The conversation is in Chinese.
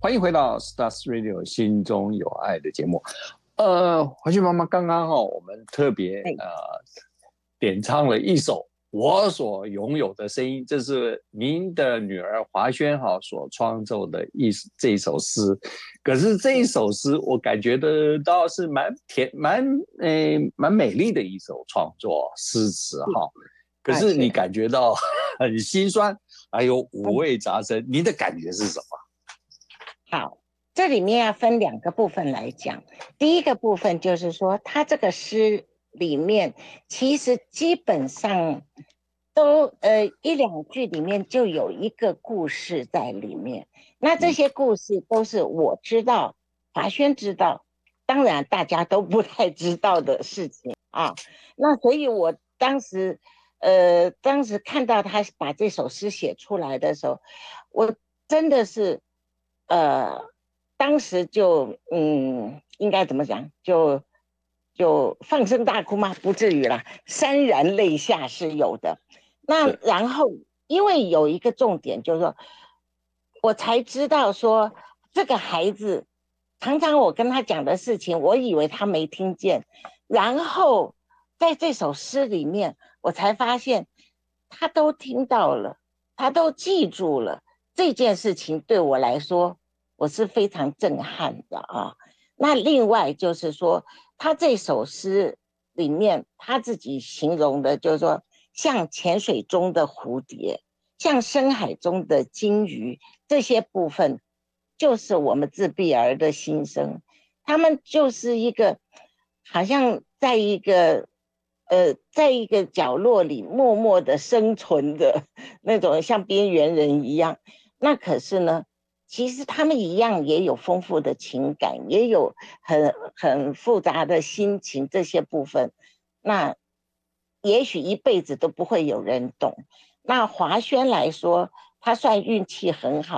欢迎回到 Stars Radio 心中有爱的节目。华萱妈妈刚刚我们特别点唱了一首我所拥有的声音，这是您的女儿华萱所创作的这一首诗。可是这一首诗我感觉得到是蛮美丽的一首创作诗词可是你感觉到很心酸，还有五味杂陈，您的感觉是什么？ 好，这里面要分两个部分来讲。第一个部分就是说，他这个诗里面其实基本上都一两句里面就有一个故事在里面。那这些故事都是我知道，华萱知道，当然大家都不太知道的事情啊。那所以我当时看到他把这首诗写出来的时候，我真的是当时就应该怎么讲，就放声大哭吗？不至于啦，潸然泪下是有的。那然后因为有一个重点，就是说我才知道说这个孩子常常我跟他讲的事情，我以为他没听见，然后在这首诗里面，我才发现他都听到了，他都记住了。这件事情对我来说，我是非常震撼的啊。那另外就是说，他这首诗里面他自己形容的，就是说，像潜水中的蝴蝶，像深海中的鲸鱼，这些部分就是我们自闭儿的心声。他们就是一个，好像在一个角落里默默的生存的那种，像边缘人一样。那可是呢，其实他们一样也有丰富的情感，也有很复杂的心情，这些部分，那也许一辈子都不会有人懂。那华萱来说，她算运气很好。